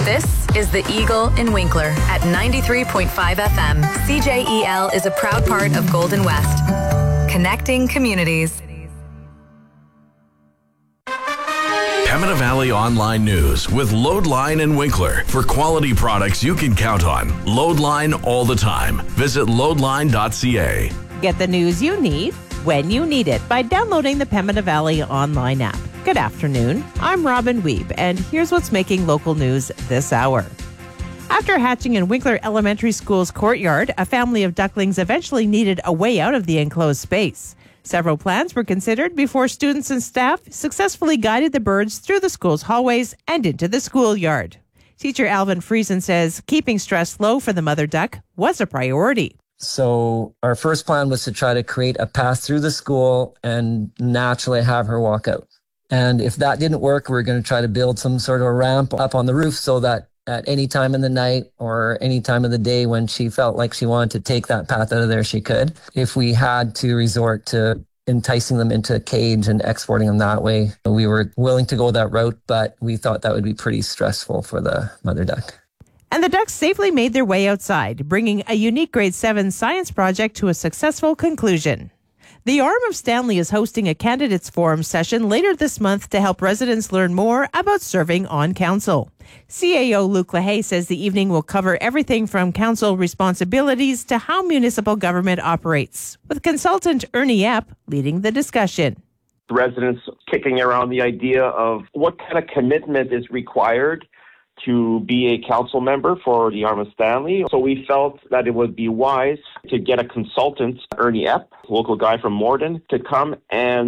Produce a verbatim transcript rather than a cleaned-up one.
This is the Eagle in Winkler at ninety-three point five F M. C J E L is a proud part of Golden West, connecting communities. Pembina Valley Online News with Loadline and Winkler. For quality products you can count on. Loadline all the time. Visit loadline dot c a. Get the news you need when you need it by downloading the Pembina Valley Online app. Good afternoon. I'm Robin Weeb, and here's what's making local news this hour. After hatching in Winkler Elementary School's courtyard, a family of ducklings eventually needed a way out of the enclosed space. Several plans were considered before students and staff successfully guided the birds through the school's hallways and into the schoolyard. Teacher Alvin Friesen says keeping stress low for the mother duck was a priority. So our first plan was to try to create a path through the school and naturally have her walk out. And if that didn't work, we we're going to try to build some sort of a ramp up on the roof so that at any time in the night or any time of the day when she felt like she wanted to take that path out of there, she could. If we had to resort to enticing them into a cage and exporting them that way, we were willing to go that route, but we thought that would be pretty stressful for the mother duck. And the ducks safely made their way outside, bringing a unique grade seven science project to a successful conclusion. The Arm of Stanley is hosting a candidates forum session later this month to help residents learn more about serving on council. C A O Luc Lahaye says the evening will cover everything from council responsibilities to how municipal government operates, with consultant Ernie Epp leading the discussion. The residents kicking around the idea of what kind of commitment is required to be a council member for the Arm of Stanley. So we felt that it would be wise to get a consultant, Ernie Epp, local guy from Morden, to come and